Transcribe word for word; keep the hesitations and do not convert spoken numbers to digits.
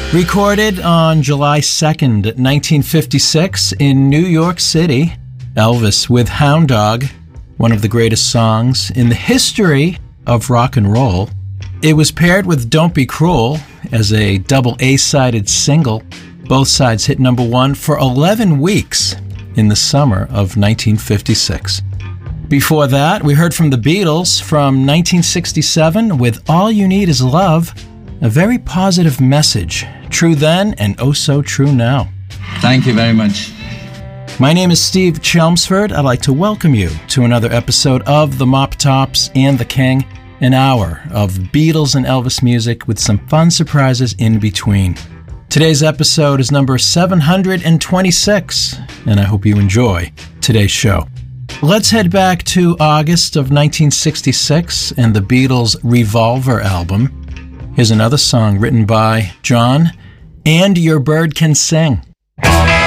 Recorded on July second, nineteen fifty-six in New York City, Elvis with Hound Dog, one of the greatest songs in the history of rock and roll. It was paired with Don't Be Cruel as a double A-sided single. Both sides hit number one for eleven weeks in the summer of nineteen fifty-six. Before that, we heard from the Beatles from nineteen sixty-seven with All You Need Is Love, a very positive message, true then and oh so true now. Thank you very much. My name is Steve Chelmsford. I'd like to welcome you to another episode of The Mop Tops and the King, an hour of Beatles and Elvis music with some fun surprises in between. Today's episode is number seven hundred twenty-six, and I hope you enjoy today's show. Let's head back to August of nineteen sixty-six and the Beatles' Revolver album. Here's another song written by John, And Your Bird Can Sing.